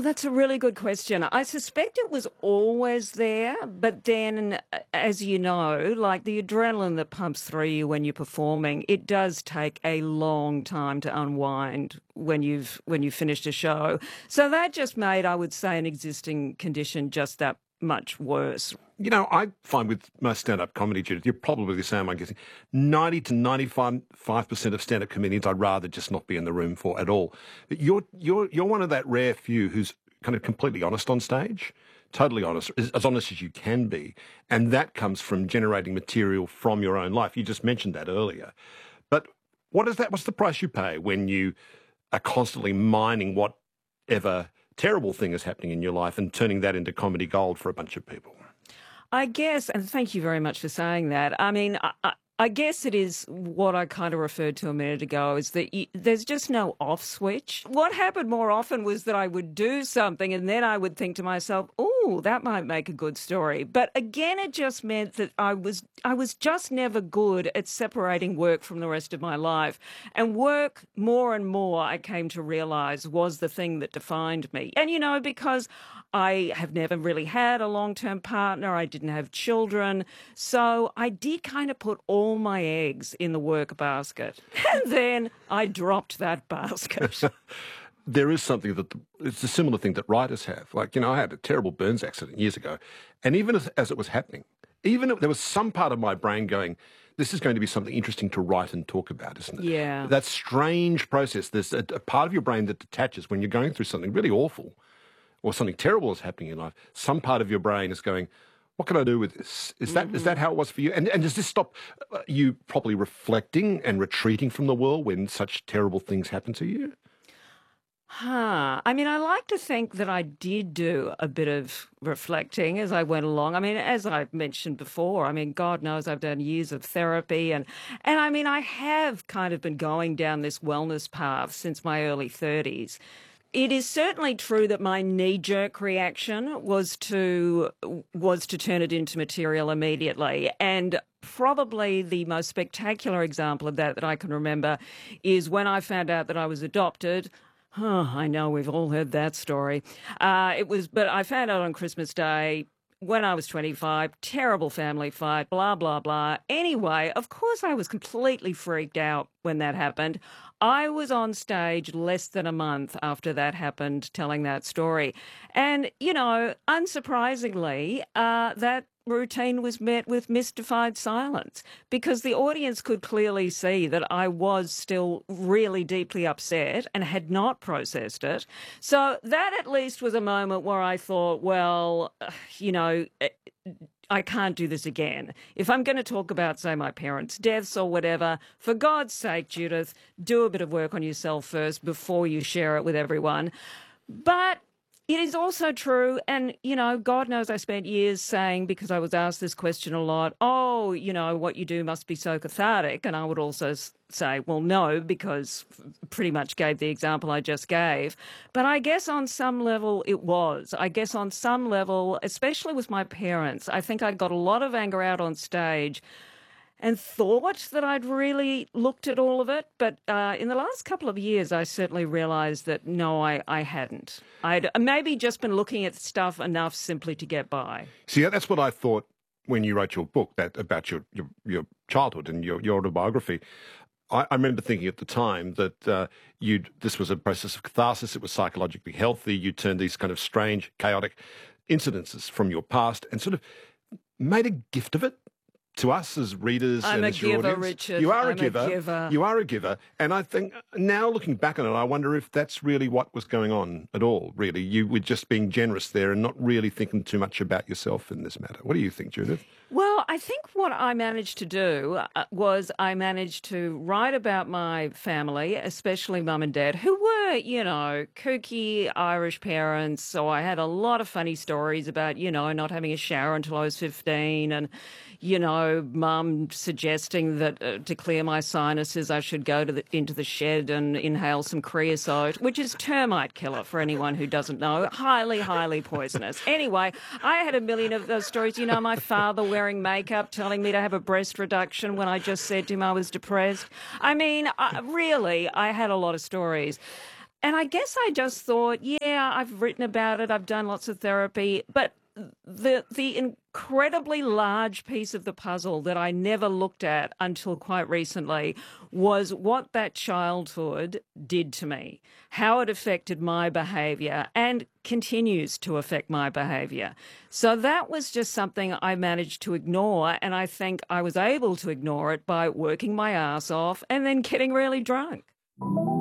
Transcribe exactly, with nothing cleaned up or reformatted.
that's a really good question. I suspect it was always there, but then, uh, as you know, like the adrenaline that pumps through you when you're performing, it does take a long time to unwind when you've when you've finished a show. So that just made, I would say, an existing condition just that much worse. You know, I find with most stand-up comedy, Judith, you're probably the same, I'm guessing, ninety to ninety-five percent of stand-up comedians I'd rather just not be in the room for at all. But you're, you're, you're one of that rare few who's kind of completely honest on stage, totally honest, as, as honest as you can be. And that comes from generating material from your own life. You just mentioned that earlier. But what is that? What's the price you pay when you are constantly mining whatever terrible thing is happening in your life and turning that into comedy gold for a bunch of people? I guess, and thank you very much for saying that. I mean, I, I, I guess it is what I kind of referred to a minute ago, is that you, there's just no off switch. What happened more often was that I would do something and then I would think to myself, oh, that might make a good story. But again, it just meant that I was I was just never good at separating work from the rest of my life. And work, more and more, I came to realise, was the thing that defined me. And, you know, because I have never really had a long-term partner. I didn't have children. So I did kind of put all my eggs in the work basket. And then I dropped that basket. There is something that, the, it's a similar thing that writers have. Like, you know, I had a terrible burns accident years ago. And even as, as it was happening, even if there was some part of my brain going, this is going to be something interesting to write and talk about, isn't it? Yeah. That strange process. There's a, a part of your brain that detaches when you're going through something really awful, or something terrible is happening in life. Some part of your brain is going, what can I do with this? Is that mm-hmm. is that how it was for you? And, and does this stop you properly reflecting and retreating from the world when such terrible things happen to you? Huh. I mean, I like to think that I did do a bit of reflecting as I went along. I mean, as I've mentioned before, I mean, God knows I've done years of therapy. And, and I mean, I have kind of been going down this wellness path since my early thirties. It is certainly true that my knee-jerk reaction was to was to turn it into material immediately. And probably the most spectacular example of that that I can remember is when I found out that I was adopted. Oh, I know we've all heard that story. Uh, it was, but I found out on Christmas Day when I was twenty-five, terrible family fight, blah, blah, blah. Anyway, of course I was completely freaked out when that happened. I was on stage less than a month after that happened telling that story. And, you know, unsurprisingly, uh, that routine was met with mystified silence because the audience could clearly see that I was still really deeply upset and had not processed it. So that at least was a moment where I thought, well, you know, I can't do this again. If I'm going to talk about, say, my parents' deaths or whatever, for God's sake, Judith, do a bit of work on yourself first before you share it with everyone. But it is also true, and, you know, God knows I spent years saying, because I was asked this question a lot, oh, you know, what you do must be so cathartic. And I would also say, well, no, because pretty much gave the example I just gave. But I guess on some level it was. I guess on some level, especially with my parents, I think I got a lot of anger out on stage and thought that I'd really looked at all of it. But uh, in the last couple of years, I certainly realised that, no, I, I hadn't. I'd maybe just been looking at stuff enough simply to get by. See, that's what I thought when you wrote your book that about your, your, your childhood and your, your autobiography. I, I remember thinking at the time that uh, you'd, this was a process of catharsis. It was psychologically healthy. You turned these kind of strange, chaotic incidences from your past and sort of made a gift of it to us as readers. I'm and a as your giver, audience. Richard. You are I'm a giver. a giver. You are a giver. And I think now looking back on it, I wonder if that's really what was going on at all, really. You were just being generous there and not really thinking too much about yourself in this matter. What do you think, Judith? Well, I think what I managed to do uh, was I managed to write about my family, especially mum and dad, who were, you know, kooky Irish parents. So I had a lot of funny stories about, you know, not having a shower until I was fifteen and, you know, mum suggesting that uh, to clear my sinuses I should go to the, into the shed and inhale some creosote, which is termite killer for anyone who doesn't know. Highly, highly poisonous. Anyway, I had a million of those stories. You know, my father wearing makeup, telling me to have a breast reduction when I just said to him I was depressed. I mean, I, really, I had a lot of stories. And I guess I just thought, yeah, I've written about it, I've done lots of therapy, but the the incredibly large piece of the puzzle that I never looked at until quite recently was what that childhood did to me, how it affected my behavior and continues to affect my behavior. So that was just something I managed to ignore, and I think I was able to ignore it by working my ass off and then getting really drunk.